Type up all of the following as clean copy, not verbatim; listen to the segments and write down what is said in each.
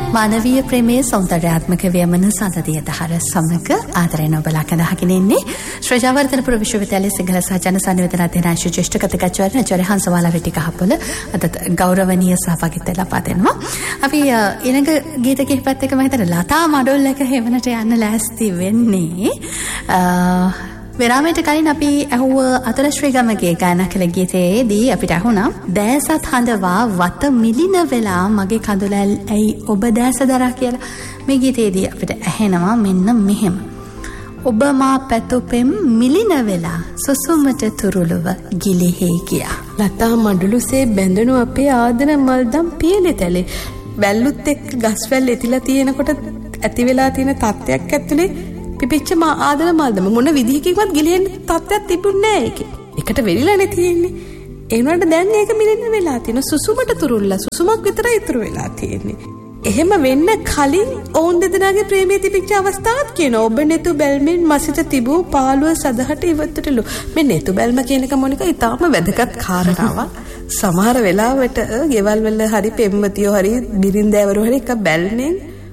මානවීය ප්‍රේමයේ සෞන්දර්යාත්මක ව්‍යමන සඳදිය දහර සමග ආදරයෙන් ඔබලා කඳහගෙන ඉන්නේ ශ්‍රේජාවර්ධනපුර විශ්වවිද්‍යාලයේ සිංහල සහ ජන සංවර්ධන අධ්‍යනාංශ ජ්‍යෙෂ්ඨ කතිකාචාර්ය ආචාර්ය හංසවාලා වෙටිකහපොළ අද ගෞරවනීය සහභාගීත්වය ලබා දෙනවා. අපි ඊළඟ ගීත කිහිපයත් එක්ක මම හිතන්නේ ලතා මඩොල් එක හෙවණට යන්න ලෑස්ති වෙන්නේ. විරාමයට කලින් අපි ඇහුව අතුල ශ්‍රීගමගේ ගායනා කළ ගීතයේදී අපිට ඇහුණා දැසත් හඳවා වත මිලින වෙලා මගේ කඳුලැල් ඇයි ඔබ දැස දරා කියලා. මේ ගීතයේදී අපිට ඇහෙනවා මෙන්න මෙහෙම. ඔබ මා පැතුපෙම් මිලින වෙලා සුසුමට තුරුළුව ගිලිහි ගියා. ලතා මඩලුසේ බැඳුණු අපේ ආදන මල්දම් පියලේ තැලේ වැල්ලුත් එක්ක ගස්වැල් එතිලා තියෙනකොට ඇති වෙලා තියෙන තත්ත්වයක් ඇතුලේ පිපිච්ච මා ආදන මල්දම මොන විදිහකින්වත් ගිලෙන්න තත්ත්වයක් තිබුණේ නැහැ ඒකේ. එකට වෙලිලානේ තියෙන්නේ. ඒ වුණාට දැන් ඒක මිලින්න වෙලා තියෙන සුසුමට තුරුල්ලා සුසුමක් විතරයි ඉතුරු වෙලා තියෙන්නේ. එහෙම වෙන්න කලින් ඕන් දෙදෙනාගේ ප්‍රේමයේ තිබිච්ච අවස්ථාවක් කියනවා. ඔබ නෙතු බැල්මෙන් මසිත තිබූ පාළුව සදහට ඉවතටලු. මේ නෙතු බැල්ම කියන එක මොනික ඊටාම වැදගත් කාරණාවක්. සමහර වෙලාවට ගෙවල් වල හරි පෙම්වතියෝ හරි බිරින්දෑවරු හරි එක බැල්මෙන්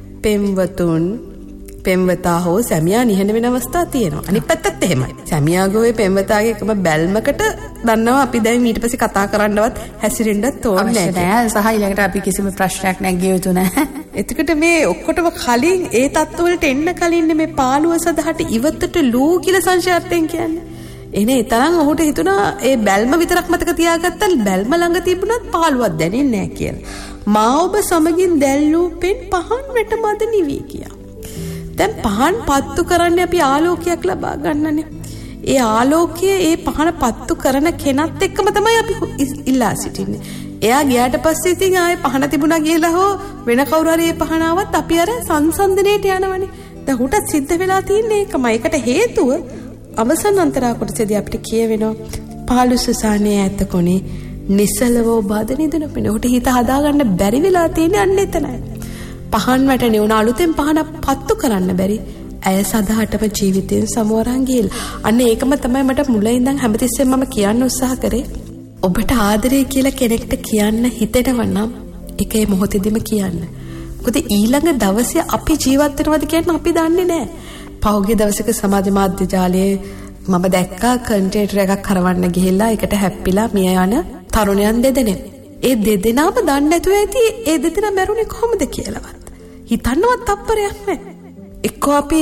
පෙම්වතා හෝ සැමියා නිහඬ වෙන අවස්ථා තියෙනවා. අනිත් පැත්තත් එහෙමයි. සැමියාගේ පෙම්වතාගේ එකම බැල්මකට දන්නවා අපි දැන් ඊට පස්සේ කතා කරන්නවත් හැසිරෙන්නත් ඕනේ නැහැ. සහ ඊළඟට අපි කිසිම ප්‍රශ්නයක් නැගිය යුතු නැහැ. එතකොට මේ ඔක්කොටම කලින් ඒ තත්ත්වවලට එන්න කලින් මේ පාළුව සදහට ඉවතට ලූ කියලා සංශයාර්ථයෙන් කියන්නේ. එනේ තරම් ඔහුට හිතුණා ඒ බැල්ම විතරක් මතක තියාගත්තා බැල්ම ළඟ තිබුණත් පාළුවක් දැනෙන්නේ නැහැ කියලා. මා ඔබ සමගින් දැල්ලූ පෙන් පහන් වෙට මද නිවි කියා. දැන් පහන් පත්තු කරන්නේ අපි ආලෝකයක් ලබා ගන්නනේ. ඒ ආලෝකය ඒ පහන පත්තු කරන කෙනත් එක්කම තමයි අපි ඉල්ලා සිටින්නේ. එයා ගියාට පස්සේ ඉතින් ආයේ පහන තිබුණා කියලා හෝ වෙන කවුරු හරි ඒ පහන ආවත් අපි අර සංසන්දනයේට යනවනේ. දැන් උට සිද්ධ වෙලා තියෙන්නේ ඒකමයි. ඒකට හේතුව අවසන් අන්තරා කොටසේදී අපිට කියවෙනවා පාළුසසානේ ඇත කොනේ නිසලව බාද නිදන පෙන. උට හිත හදාගන්න බැරි වෙලා තියෙන්නේ අන්න එතනයි. පහන් වැටෙනේ උන අලුතෙන් පහන පත්තු කරන්න බැරි. ඇය සදාටම ජීවිතයෙන් සමවරන් ගිහලා. අන්න ඒකම තමයි මට මුලින් ඉඳන් හැමතිස්සෙම මම කියන්න උත්සාහ කරේ. ඔබට ආදරේ කියලා කෙනෙක්ට කියන්න හිතෙනවා නම් ඒක ඒ මොහොතේදීම කියන්න. මොකද ඊළඟ දවසේ අපි ජීවත් වෙනවද කියන අපි දන්නේ නැහැ. පහුගිය දවසක සමාජ මාධ්‍ය ජාලයේ මම දැක්කා කන්ටෙන්ට් එකක් කරවන්න ගිහිල්ලා ඒකට හැප්පිලා මිය යන තරුණයන් දෙදෙනෙක්. ඒ දෙදෙනාම දන්නේ නැතුව ඇති ඒ දෙදෙනා මැරුණේ කොහොමද කියලාවත්. හිතන්නවත් තප්පරයක් නැහැ. එක්කෝ අපි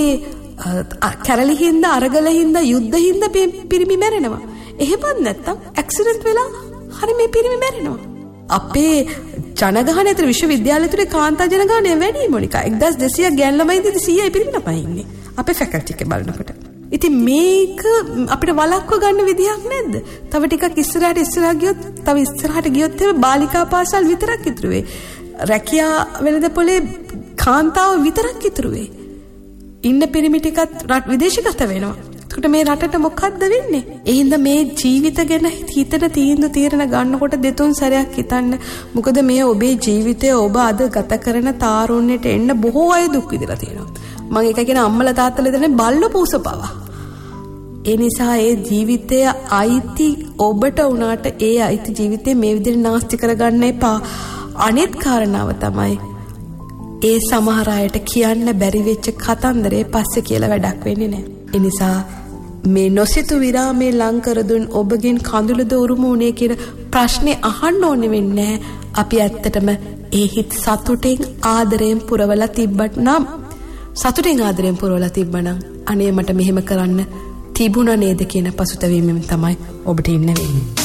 කැරලි හින්දා අරගල හින්දා යුද්ධ හින්දා පිරිමි මැරෙනවා. එහෙමත් නැත්තම් ඇක්සිඩන්ට් වෙලා හරි මේ පිරිමි මැරෙනවා. අපේ ජනගහනය අතර විශ්වවිද්‍යාලය තුලේ කාන්තා ජනගහනය වැඩි මොනිකා 1200ක් ගෑන් ළමයි ඉඳි 100යි පිරිමි ළමයි ඉන්නේ. අපේ ෆැකල්ටි එකේ බලනකොට. ඉතින් මේක අපිට වළක්ව ගන්න විදියක් නැද්ද? තව ටිකක් ඉස්සරහට ගියොත් එහෙම බාලිකා පාසල් විතරක් ඉතුරු වෙයි. රැකියා වෙළඳපොලේ කාන්තාව විතරක් ඉතුරු වෙයි. ඉන්න පිරිමි ටිකත් විදේශගත වෙනවා. එතකොට මේ රටට මොකද්ද වෙන්නේ? ඒ හින්දා මේ ජීවිත ගැන හිතන තීරණ ගන්නකොට දෙතුන් සැරයක් හිතන්න. මොකද මේ ඔබේ ජීවිතය ඔබ අද ගත කරන තාරුණ්‍යයට එන්න බොහෝ අය දුක් විඳලා තියෙනවා. මම ඒක කියන අම්මලා තාත්තලා දෙන්නේ බල්ල පූසපවා. ඒ නිසා ඒ ජීවිතය අයිති ඔබට උනාට ඒ අයිති ජීවිතේ මේ විදිහට නාස්ති කරගන්න එපා. අනිත් කාරණාව තමයි ඒ සමහර අයට කියන්න බැරි වෙච්ච කතන්දරේ පස්සේ කියලා වැඩක් වෙන්නේ නැහැ. ඒ නිසා මේ නොසිතු විරාමේ ලං කර දුන් ඔබගෙන් කඳුළු දෝරුම උනේ කියන ප්‍රශ්නේ අහන්න ඕනේ වෙන්නේ නැහැ. අපි ඇත්තටම ඒ හිත සතුටෙන් ආදරයෙන් පුරවලා තිබ්බනම් අනේ මට මෙහෙම කරන්න තිබුණා නේද කියන පසුතැවීමෙන් තමයි ඔබට ඉන්න වෙන්නේ.